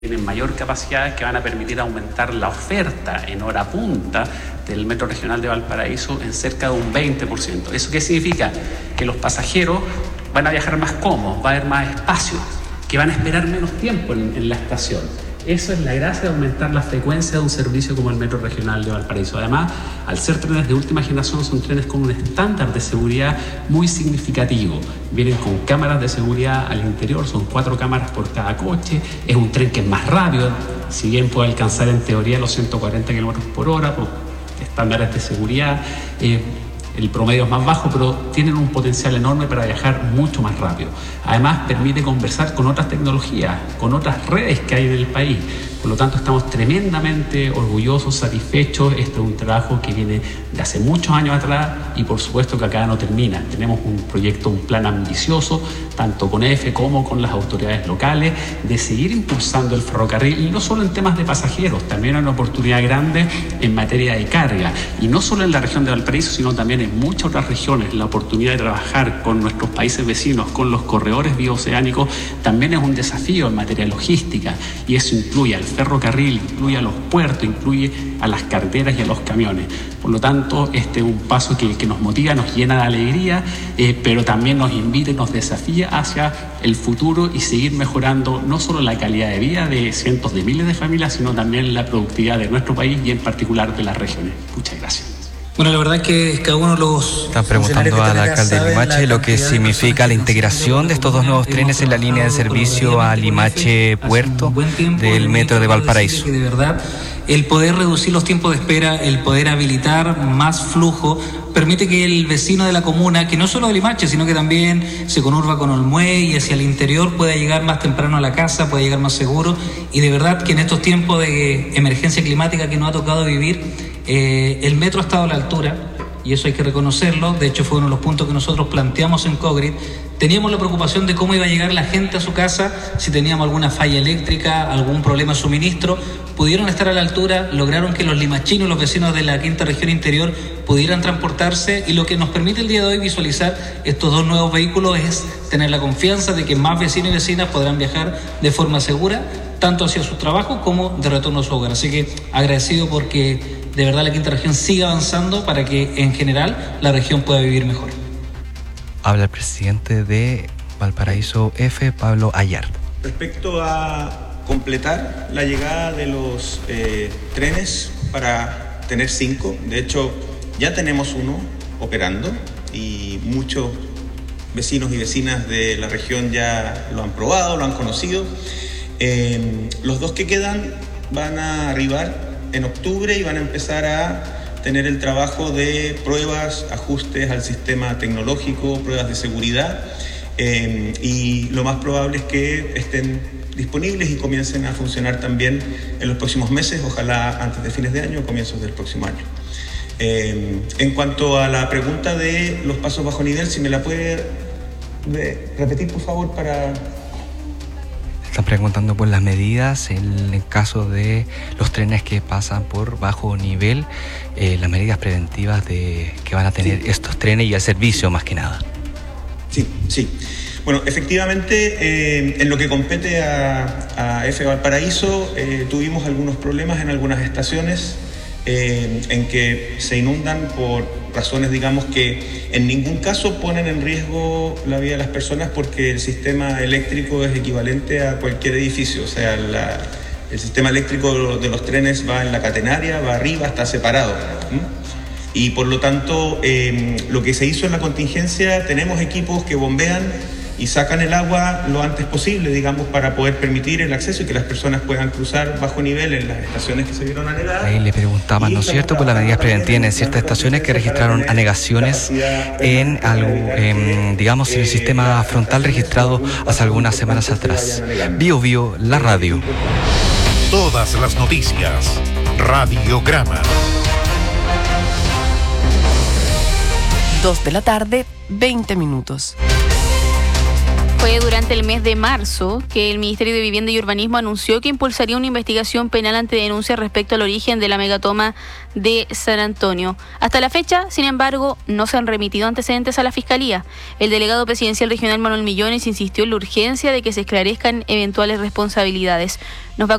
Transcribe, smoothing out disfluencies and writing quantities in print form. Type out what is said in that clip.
tienen mayor capacidad, que van a permitir aumentar la oferta en hora punta del Metro Regional de Valparaíso en cerca de un 20%. ¿Eso qué significa? Que los pasajeros van a viajar más cómodos, va a haber más espacio, que van a esperar menos tiempo en la estación. Eso es la gracia de aumentar la frecuencia de un servicio como el Metro Regional de Valparaíso. Además, al ser trenes de última generación, son trenes con un estándar de seguridad muy significativo. Vienen con cámaras de seguridad al interior, son 4 cámaras por cada coche. Es un tren que es más rápido, si bien puede alcanzar en teoría los 140 km por hora por estándares de seguridad. El promedio es más bajo, pero tienen un potencial enorme para viajar mucho más rápido. Además, permite conversar con otras tecnologías, con otras redes que hay en el país. Por lo tanto, estamos tremendamente orgullosos, satisfechos. Este es un trabajo que viene de hace muchos años atrás y por supuesto que acá no termina. Tenemos un proyecto, un plan ambicioso, tanto con EFE como con las autoridades locales, de seguir impulsando el ferrocarril, y no solo en temas de pasajeros, también hay una oportunidad grande en materia de carga, y no solo en la región de Valparaíso, sino también en muchas otras regiones. La oportunidad de trabajar con nuestros países vecinos, con los corredores bioceánicos, también es un desafío en materia logística, y eso incluye al ferrocarril, incluye a los puertos, incluye a las carreteras y a los camiones. Por lo tanto, este es un paso que nos motiva, nos llena de alegría, pero también nos invita y nos desafía hacia el futuro y seguir mejorando no solo la calidad de vida de cientos de miles de familias, sino también la productividad de nuestro país y en particular de las regiones. Muchas gracias. Bueno, la verdad es que cada uno de los... Están preguntando al alcalde de Limache lo que significa la integración de estos 2 nuevos trenes en la línea de servicio a Limache Puerto del Metro de Valparaíso. De verdad, el poder reducir los tiempos de espera, el poder habilitar más flujo, permite que el vecino de la comuna, que no solo de Limache, sino que también se conurba con Olmué y hacia el interior, pueda llegar más temprano a la casa, pueda llegar más seguro. Y de verdad que en estos tiempos de emergencia climática que nos ha tocado vivir, el metro ha estado a la altura, y eso hay que reconocerlo. De hecho, fue uno de los puntos que nosotros planteamos en Cogrid. Teníamos la preocupación de cómo iba a llegar la gente a su casa, si teníamos alguna falla eléctrica, algún problema de suministro. Pudieron estar a la altura, lograron que los limachinos, los vecinos de la quinta región interior, pudieran transportarse, y lo que nos permite el día de hoy visualizar estos 2 nuevos vehículos es tener la confianza de que más vecinos y vecinas podrán viajar de forma segura, tanto hacia sus trabajos como de retorno a su hogar. Así que agradecido porque de verdad la quinta región sigue avanzando para que en general la región pueda vivir mejor. Habla el presidente de Valparaíso F, Pablo Ayar. Respecto a completar la llegada de los trenes para tener 5, de hecho ya tenemos uno operando y muchos vecinos y vecinas de la región ya lo han probado, lo han conocido. Los 2 que quedan van a arribar en octubre y van a empezar a tener el trabajo de pruebas, ajustes al sistema tecnológico, pruebas de seguridad, y lo más probable es que estén disponibles y comiencen a funcionar también en los próximos meses, ojalá antes de fines de año o comienzos del próximo año. En cuanto a la pregunta de los pasos bajo nivel, si me la puede repetir por favor para... Están preguntando por las medidas en el caso de los trenes que pasan por bajo nivel, las medidas preventivas que van a tener estos trenes y el servicio más que nada. Sí. Bueno, efectivamente, en lo que compete a EFE Valparaíso, tuvimos algunos problemas en algunas estaciones en que se inundan por razones, digamos, que en ningún caso ponen en riesgo la vida de las personas, porque el sistema eléctrico es equivalente a cualquier edificio. O sea, el sistema eléctrico de los trenes va en la catenaria, va arriba, está separado. Y por lo tanto, lo que se hizo en la contingencia, tenemos equipos que bombean y sacan el agua lo antes posible, digamos, para poder permitir el acceso y que las personas puedan cruzar bajo nivel en las estaciones que se vieron anegadas. Ahí le preguntaban, ¿no es cierto?, por las medidas preventivas en ciertas estaciones que registraron anegaciones en digamos, en el sistema frontal registrado hace algunas semanas atrás. Bio, la radio. Todas las noticias. Radiograma. 2 de la tarde, 20 minutos. Fue durante el mes de marzo que el Ministerio de Vivienda y Urbanismo anunció que impulsaría una investigación penal ante denuncias respecto al origen de la megatoma de San Antonio. Hasta la fecha, sin embargo, no se han remitido antecedentes a la Fiscalía. El delegado presidencial regional Manuel Millones insistió en la urgencia de que se esclarezcan eventuales responsabilidades. Nos va a